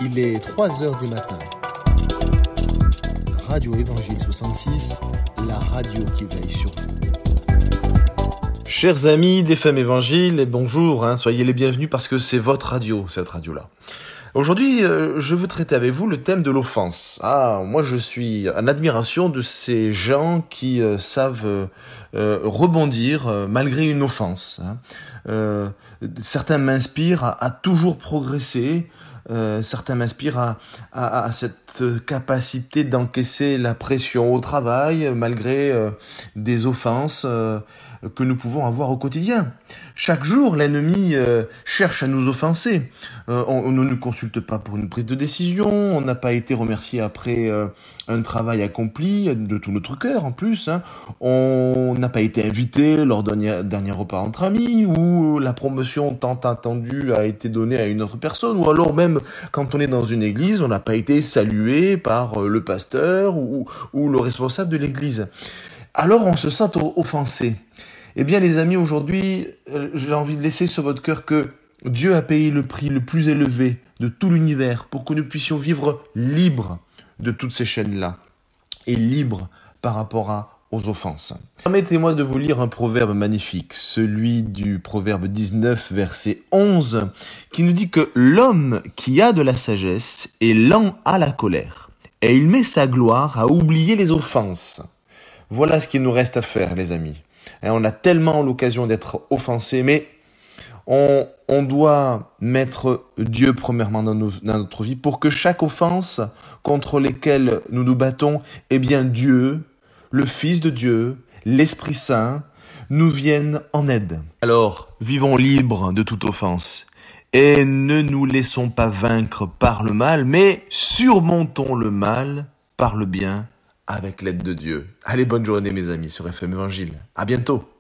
Il est 3 heures du matin. Radio Évangile 66, la radio qui veille sur vous. Chers amis d'FM Évangile, bonjour, soyez les bienvenus parce que c'est votre radio, cette radio-là. Aujourd'hui, je veux traiter avec vous le thème de l'offense. Moi je suis en admiration de ces gens qui savent rebondir malgré une offense. Certains m'inspirent à toujours progresser. Certains m'inspirent à cette capacité d'encaisser la pression au travail malgré des offenses que nous pouvons avoir au quotidien. Chaque jour, l'ennemi cherche à nous offenser. On ne nous consulte pas pour une prise de décision, on n'a pas été remercié après un travail accompli de tout notre cœur en plus. On n'a pas été invité lors d'un dernier repas entre amis, ou la promotion tant attendue a été donnée à une autre personne, ou alors même quand on est dans une église, on n'a pas été salué par le pasteur ou le responsable de l'église. Alors on se sent offensé. Eh bien les amis, aujourd'hui, j'ai envie de laisser sur votre cœur que Dieu a payé le prix le plus élevé de tout l'univers pour que nous puissions vivre libres de toutes ces chaînes-là et libres par rapport aux offenses. Permettez-moi de vous lire un proverbe magnifique, celui du proverbe 19, verset 11, qui nous dit que l'homme qui a de la sagesse est lent à la colère, et il met sa gloire à oublier les offenses. Voilà ce qu'il nous reste à faire, les amis. On a tellement l'occasion d'être offensés, mais on doit mettre Dieu premièrement dans notre vie pour que chaque offense contre lesquelles nous nous battons, eh bien Dieu, le Fils de Dieu, l'Esprit Saint, nous viennent en aide. Alors, vivons libres de toute offense et ne nous laissons pas vaincre par le mal, mais surmontons le mal par le bien avec l'aide de Dieu. Allez, bonne journée mes amis sur FM Évangile. À bientôt.